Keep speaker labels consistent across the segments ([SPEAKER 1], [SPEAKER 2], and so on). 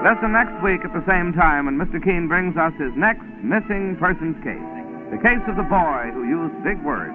[SPEAKER 1] Listen next week at the same time when Mr. Keene brings us his next missing persons case. The case of the boy who used big words.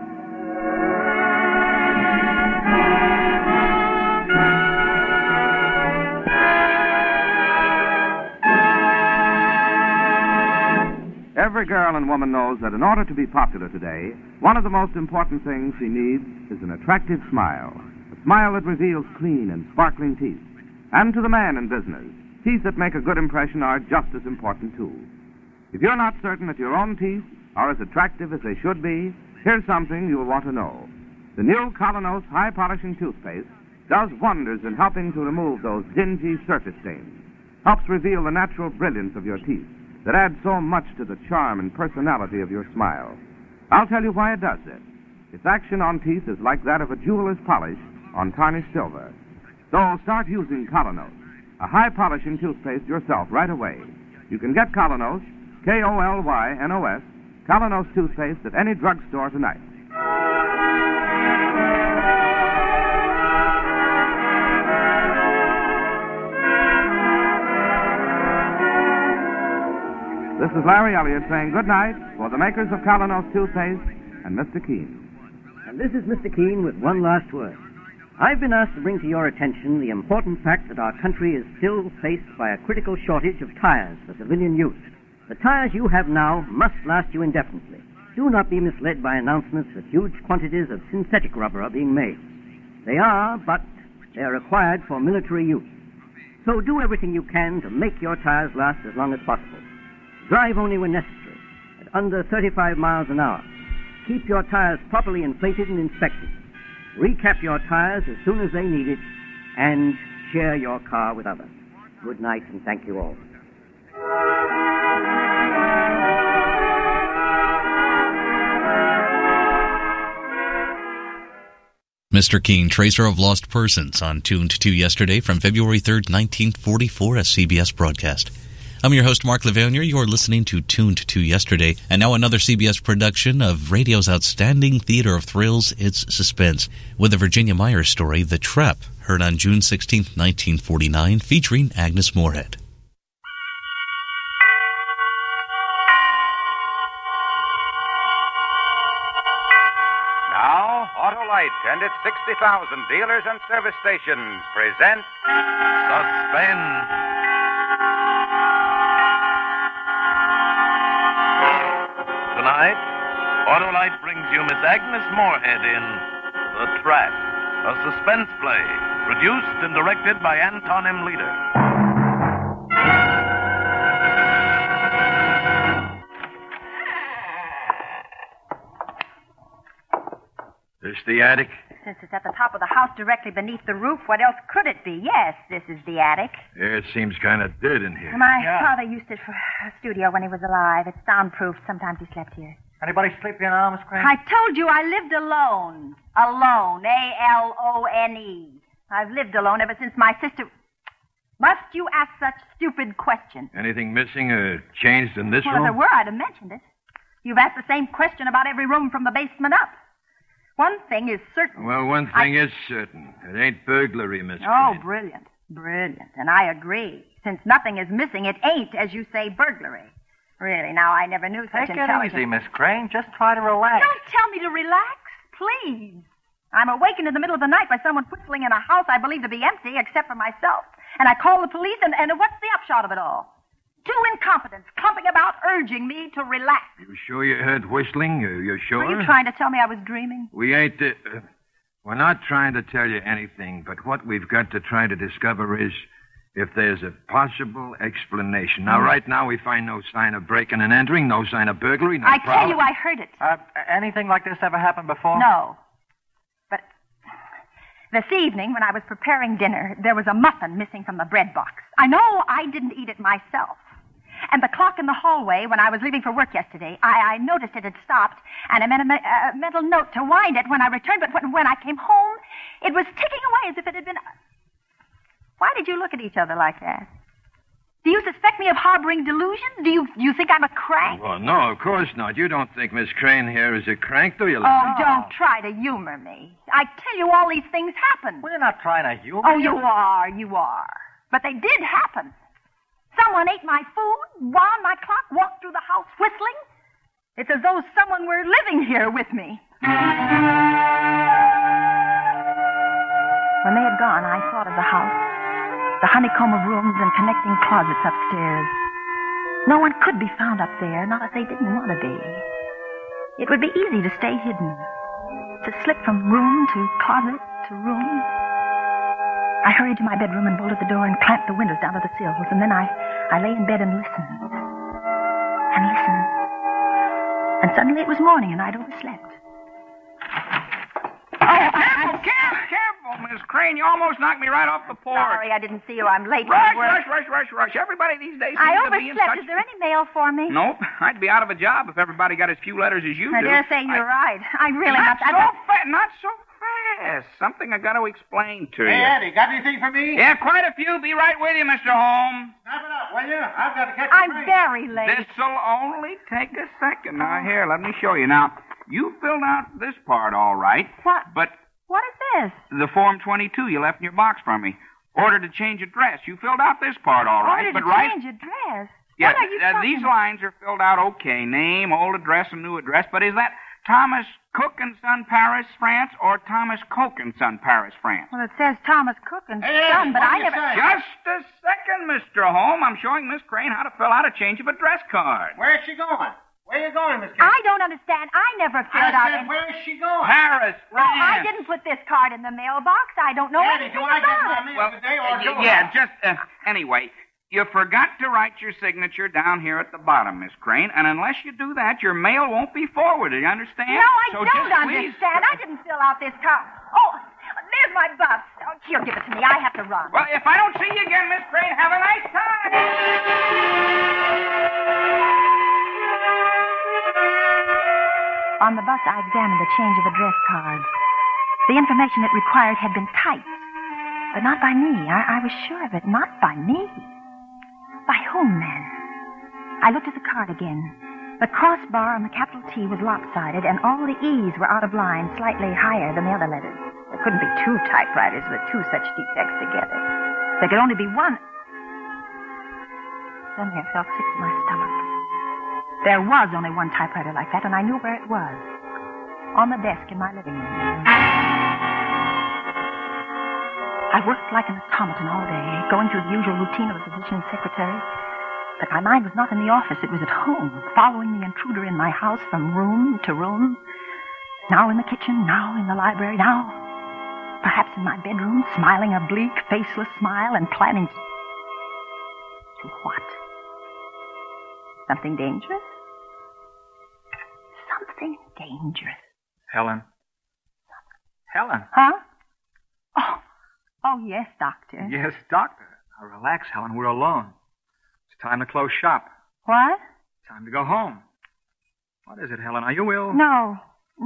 [SPEAKER 1] Every girl and woman knows that in order to be popular today, one of the most important things she needs is an attractive smile. A smile that reveals clean and sparkling teeth. And to the man in business, teeth that make a good impression are just as important, too. If you're not certain that your own teeth are as attractive as they should be, here's something you'll want to know. The new Colonos High Polishing Toothpaste does wonders in helping to remove those dingy surface stains. Helps reveal the natural brilliance of your teeth that adds so much to the charm and personality of your smile. I'll tell you why it does it. Its action on teeth is like that of a jeweler's polish on tarnished silver. So start using Colonos, a high polishing toothpaste yourself right away. You can get Colonos, K-O-L-Y-N-O-S, Colonos toothpaste at any drugstore tonight. This is Larry Elliott saying good night for the makers of Colonos toothpaste and Mr. Keene.
[SPEAKER 2] And this is Mr. Keene with one last word. I've been asked to bring to your attention the important fact that our country is still faced by a critical shortage of tires for civilian use. The tires you have now must last you indefinitely. Do not be misled by announcements that huge quantities of synthetic rubber are being made. They are, but they are required for military use. So do everything you can to make your tires last as long as possible. Drive only when necessary, at under 35 miles an hour. Keep your tires properly inflated and inspected. Recap your tires as soon as they need it, and share your car with others. Good night, and thank you all.
[SPEAKER 3] Mr. Keene, Tracer of Lost Persons, on Tuned to Yesterday from February 3rd, 1944, a CBS broadcast. I'm your host, Mark Levanier. You're listening to Tuned to Yesterday, and now another CBS production of radio's outstanding theater of thrills, It's Suspense, with the Virginia Myers story, The Trap, heard on June 16, 1949, featuring Agnes Moorehead.
[SPEAKER 4] Now, Autolite and its 60,000 dealers and service stations present Suspense. Tonight, Autolite brings you Miss Agnes Moorehead in The Trap, a suspense play produced and directed by Anton M. Leader.
[SPEAKER 5] This the attic?
[SPEAKER 6] Since it's at the top of the house directly beneath the roof, what else could it be? Yes, this is the attic.
[SPEAKER 5] Yeah, it seems kind of dead in here.
[SPEAKER 6] My father used it for a studio when he was alive. It's soundproof. Sometimes he slept here.
[SPEAKER 7] Anybody sleep here now, Miss Crane?
[SPEAKER 6] I told you I lived alone. Alone. A-L-O-N-E. I've lived alone ever since my sister... Must you ask such stupid questions?
[SPEAKER 5] Anything missing or changed in this room?
[SPEAKER 6] Well, if there were, I'd have mentioned it. You've asked the same question about every room from the basement up. One thing is certain.
[SPEAKER 5] Well, one thing is certain. It ain't burglary, Miss
[SPEAKER 6] Oh,
[SPEAKER 5] Crane.
[SPEAKER 6] brilliant. Brilliant. And I agree. Since nothing is missing, it ain't, as you say, burglary. Really, now, I never knew such
[SPEAKER 7] Take
[SPEAKER 6] intelligence.
[SPEAKER 7] it easy, Miss Crane. Just try to relax.
[SPEAKER 6] Don't tell me to relax, please. I'm awakened in the middle of the night by someone whistling in a house I believe to be empty, except for myself. And I call the police, and what's the upshot of it all? Two incompetents clumping about, urging me to relax.
[SPEAKER 5] You sure you heard whistling? You sure?
[SPEAKER 6] Were you trying to tell me I was dreaming?
[SPEAKER 5] We ain't... we're not trying to tell you anything, but what we've got to try to discover is if there's a possible explanation. Now, right now, we find no sign of breaking and entering, no sign of burglary, no
[SPEAKER 6] I tell you, I heard it.
[SPEAKER 7] Anything like this ever happened before?
[SPEAKER 6] No. But this evening, when I was preparing dinner, there was a muffin missing from the bread box. I know I didn't eat it myself. And the clock in the hallway, when I was leaving for work yesterday, I noticed it had stopped, and I made a mental note to wind it when I returned, but when I came home, it was ticking away as if it had been... Why did you look at each other like that? Do you suspect me of harboring delusion? Do you think I'm a crank?
[SPEAKER 5] Well, no, of course not. You don't think Miss Crane here is a crank, do you, Lily?
[SPEAKER 6] Oh, don't try to humor me. I tell you, all these things happen.
[SPEAKER 7] We're not trying to humor
[SPEAKER 6] Oh, you are. But they did happen. Someone ate my food, wound my clock, walked through the house whistling. It's as though someone were living here with me. When they had gone, I thought of the house, the honeycomb of rooms and connecting closets upstairs. No one could be found up there, not if they didn't want to be. It would be easy to stay hidden, to slip from room to closet to room. I hurried to my bedroom and bolted the door and clamped the windows down to the sills, and then I lay in bed and listened. And listened. And suddenly it was morning and I'd overslept.
[SPEAKER 8] Careful, Miss Crane. You almost knocked me right off the porch.
[SPEAKER 6] Sorry, I didn't see you. I'm late.
[SPEAKER 8] Rush. Everybody these days seems to be in
[SPEAKER 6] overslept.
[SPEAKER 8] such...
[SPEAKER 6] Is there any mail for me?
[SPEAKER 8] Nope. I'd be out of a job if everybody got as few letters as you
[SPEAKER 6] I
[SPEAKER 8] do.
[SPEAKER 6] dare say you're right. I really
[SPEAKER 8] Not
[SPEAKER 6] must...
[SPEAKER 8] Not so fast. Something I got to explain to you.
[SPEAKER 9] Hey, Eddie, got anything for me?
[SPEAKER 8] Yeah, quite a few. Be right with you, Mr. Holmes.
[SPEAKER 9] Snap it up, will you? I've got to catch
[SPEAKER 6] I'm
[SPEAKER 9] the train.
[SPEAKER 6] very late.
[SPEAKER 8] This'll only take a second. Now, here, let me show you. Now, you filled out this part all right.
[SPEAKER 6] What?
[SPEAKER 8] But
[SPEAKER 6] What is this?
[SPEAKER 8] the Form 22 you left in your box from me. Order to change address. You filled out this part all right.
[SPEAKER 6] Order
[SPEAKER 8] but
[SPEAKER 6] to
[SPEAKER 8] right...
[SPEAKER 6] change address?
[SPEAKER 8] Yeah,
[SPEAKER 6] What are you talking
[SPEAKER 8] these lines are filled out okay. Name, old address, and new address. But is that Thomas Cook and Son, Paris, France, or Thomas Coke and Son, Paris, France?
[SPEAKER 6] Well, it says Thomas Cook and
[SPEAKER 9] Hey,
[SPEAKER 6] Son, but
[SPEAKER 9] what
[SPEAKER 6] I
[SPEAKER 9] do you
[SPEAKER 6] never...
[SPEAKER 9] say?
[SPEAKER 8] Just a second, Mr. Holmes. I'm showing Miss Crane how to fill out a change of address card.
[SPEAKER 9] Where's she going? Where you going, Miss Crane?
[SPEAKER 6] I don't understand. I never filled out
[SPEAKER 9] said,
[SPEAKER 6] any...
[SPEAKER 9] where's she going?
[SPEAKER 8] Paris,
[SPEAKER 6] No, I
[SPEAKER 8] France.
[SPEAKER 6] didn't put this card in the mailbox. I don't know
[SPEAKER 9] Eddie,
[SPEAKER 6] anything
[SPEAKER 9] do I get
[SPEAKER 6] about
[SPEAKER 9] my
[SPEAKER 6] it.
[SPEAKER 9] mail today or do
[SPEAKER 8] yeah,
[SPEAKER 9] I?
[SPEAKER 8] just, anyway, you forgot to write your signature down here at the bottom, Miss Crane, and unless you do that, your mail won't be forwarded, you understand?
[SPEAKER 6] No, I
[SPEAKER 8] So
[SPEAKER 6] don't
[SPEAKER 8] just please-
[SPEAKER 6] understand. I didn't fill out this card. Oh, there's my bus. Oh, here, give it to me. I have to run.
[SPEAKER 8] Well, if I don't see you again, Miss Crane, have a nice time.
[SPEAKER 6] On the bus, I examined the change of address card. The information it required had been typed, but not by me. I was sure of it. Not by me. By whom, then? I looked at the card again. The crossbar on the capital T was lopsided, and all the E's were out of line, slightly higher than the other letters. There couldn't be two typewriters with two such defects together. There could only be one. Suddenly I felt sick to my stomach. There was only one typewriter like that, and I knew where it was. On the desk in my living room. I worked like an automaton all day, going through the usual routine of a physician's secretary. But my mind was not in the office. It was at home, following the intruder in my house from room to room. Now in the kitchen, now in the library, now perhaps in my bedroom, smiling a bleak, faceless smile and planning to what? Something dangerous? Something dangerous.
[SPEAKER 7] Helen. Helen.
[SPEAKER 6] Huh? Oh, yes, Doctor.
[SPEAKER 7] Yes, Doctor. Now relax, Helen. We're alone. It's time to close shop.
[SPEAKER 6] What?
[SPEAKER 7] Time to go home. What is it, Helen? Are you ill?
[SPEAKER 6] No,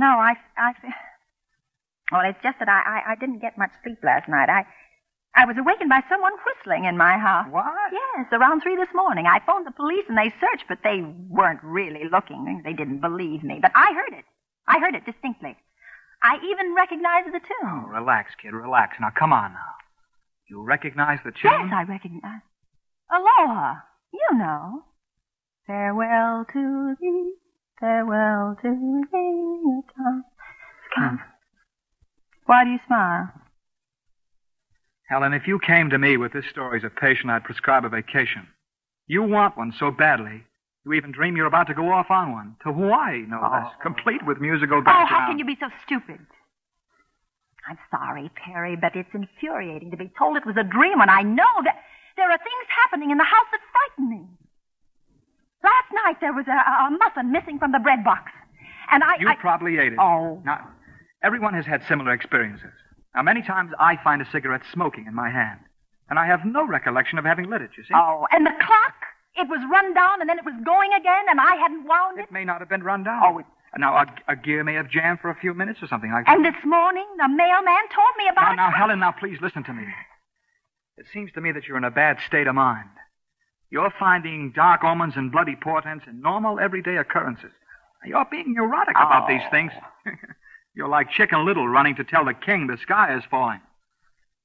[SPEAKER 6] well, it's just that I didn't get much sleep last night. I was awakened by someone whistling in my house.
[SPEAKER 7] What?
[SPEAKER 6] Yes, around 3 this morning. I phoned the police and they searched, but they weren't really looking. They didn't believe me. But I heard it. I heard it distinctly. I even recognized the tune.
[SPEAKER 7] Oh, relax, kid. Relax. Now, come on now. You recognize the tune?
[SPEAKER 6] Yes, I recognize. Aloha. You know. Farewell to thee, farewell to thee, the time has come. Why do you smile?
[SPEAKER 7] Helen, if you came to me with this story as a patient, I'd prescribe a vacation. You want one so badly, you even dream you're about to go off on one. To Hawaii, no less. Complete with musical background.
[SPEAKER 6] Oh, how can you be so stupid? I'm sorry, Perry, but it's infuriating to be told it was a dream when I know that there are things happening in the house that frighten me. Last night there was a muffin missing from the bread box. And
[SPEAKER 7] You probably ate it.
[SPEAKER 6] Oh.
[SPEAKER 7] Now, everyone has had similar experiences. Now, many times I find a cigarette smoking in my hand, and I have no recollection of having lit it, you see?
[SPEAKER 6] Oh, and the clock? It was run down, and then it was going again, and I hadn't wound it.
[SPEAKER 7] It may not have been run down.
[SPEAKER 6] Oh,
[SPEAKER 7] Now, a gear may have jammed for a few minutes or something like that.
[SPEAKER 6] And this morning, the mailman told me about it.
[SPEAKER 7] Now, Helen, now, please listen to me. It seems to me that you're in a bad state of mind. You're finding dark omens and bloody portents in normal, everyday occurrences. You're being neurotic about these things. You're like Chicken Little running to tell the king the sky is falling.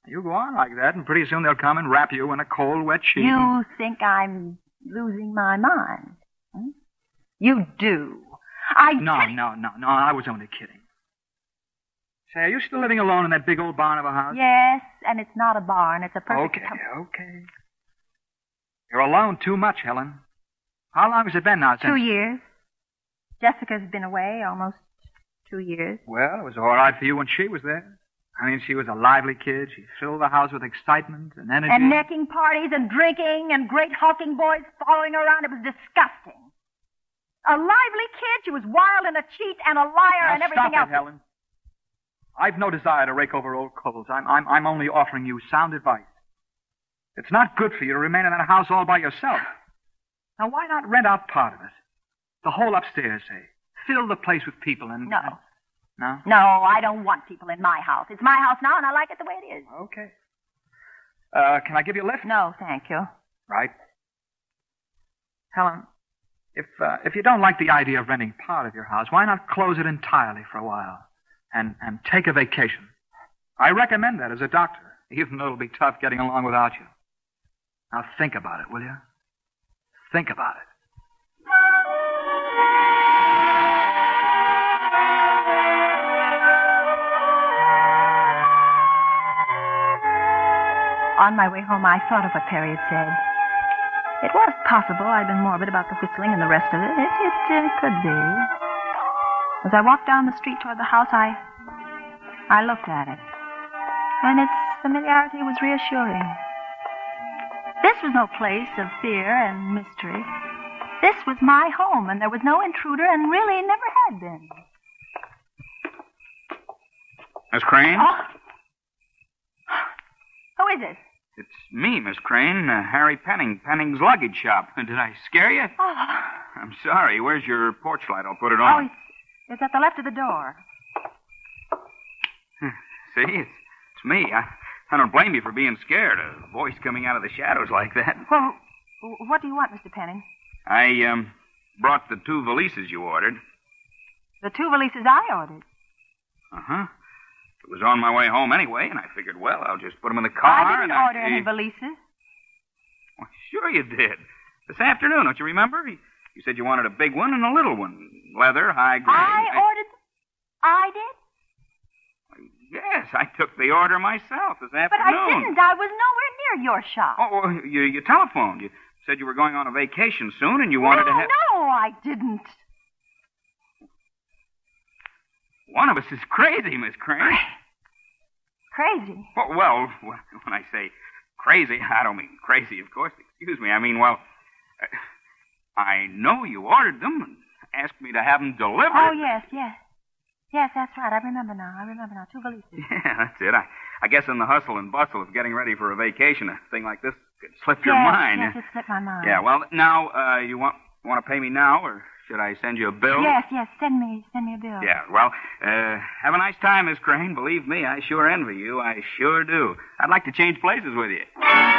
[SPEAKER 7] You go on like that, and pretty soon they'll come and wrap you in a cold, wet sheet.
[SPEAKER 6] You think I'm losing my mind? Hmm? You do.
[SPEAKER 7] No, I was only kidding. Say, are you still living alone in that big old barn of a house?
[SPEAKER 6] Yes, and it's not a barn. It's a perfect...
[SPEAKER 7] Okay. You're alone too much, Helen. How long has it been now since...
[SPEAKER 6] 2 years. Jessica's been away almost 2 years.
[SPEAKER 7] Well, it was all right for you when she was there. I mean, she was a lively kid. She filled the house with excitement and energy.
[SPEAKER 6] And necking parties and drinking and great hulking boys following her around. It was disgusting. A lively kid. She was wild and a cheat and a liar and everything else.
[SPEAKER 7] Stop it, Helen. I've no desire to rake over old coals. I'm only offering you sound advice. It's not good for you to remain in that house all by yourself. Now, why not rent out part of it? The whole upstairs, say. Fill the place with people and...
[SPEAKER 6] No.
[SPEAKER 7] No?
[SPEAKER 6] No, I don't want people in my house. It's my house now, and I like it the way it is.
[SPEAKER 7] Okay. Can I give you a lift?
[SPEAKER 6] No, thank you.
[SPEAKER 7] Right. Helen, if you don't like the idea of renting part of your house, why not close it entirely for a while and take a vacation? I recommend that as a doctor, even though it'll be tough getting along without you. Now think about it, will you? Think about it.
[SPEAKER 6] On my way home, I thought of what Perry had said. It was possible I'd been morbid about the whistling and the rest of it. It could be. As I walked down the street toward the house, I looked at it. And its familiarity was reassuring. This was no place of fear and mystery. This was my home, and there was no intruder, and really never had been.
[SPEAKER 8] Miss Crane?
[SPEAKER 6] Oh. Who is it?
[SPEAKER 8] It's me, Miss Crane, Harry Penning, Penning's luggage shop. Did I scare you?
[SPEAKER 6] Oh.
[SPEAKER 8] I'm sorry. Where's your porch light? I'll put it
[SPEAKER 6] Oh,
[SPEAKER 8] on.
[SPEAKER 6] it's at the left of the door.
[SPEAKER 8] See, it's me. I don't blame you for being scared. A voice coming out of the shadows like that.
[SPEAKER 6] Well, what do you want, Mr. Penning?
[SPEAKER 8] I brought the 2 valises you ordered.
[SPEAKER 6] The 2 valises I ordered.
[SPEAKER 8] Uh-huh. It was on my way home anyway, and I figured, well, I'll just put them in the car.
[SPEAKER 6] I didn't order any valises.
[SPEAKER 8] Well, sure you did. This afternoon, don't you remember? You said you wanted a big one and a little one. Leather, high grade.
[SPEAKER 6] I did?
[SPEAKER 8] Yes, I took the order myself this afternoon.
[SPEAKER 6] But I didn't. I was nowhere near your shop.
[SPEAKER 8] Oh, well, you telephoned. You said you were going on a vacation soon, and you wanted to have...
[SPEAKER 6] No, I didn't.
[SPEAKER 8] One of us is crazy, Miss Crane.
[SPEAKER 6] Crazy?
[SPEAKER 8] Well, when I say crazy, I don't mean crazy, of course. Excuse me. I mean, well, I know you ordered them and asked me to have them delivered.
[SPEAKER 6] Oh, yes. Yes, that's right. I remember now. 2 valises.
[SPEAKER 8] Yeah, that's it. I guess in the hustle and bustle of getting ready for a vacation, a thing like this could slip your mind.
[SPEAKER 6] Yes, it slipped my mind.
[SPEAKER 8] Yeah, well, now, you want to pay me now, or should I send you a bill?
[SPEAKER 6] Yes, send me a bill.
[SPEAKER 8] Yeah, well, have a nice time, Miss Crane. Believe me, I sure envy you. I sure do. I'd like to change places with you.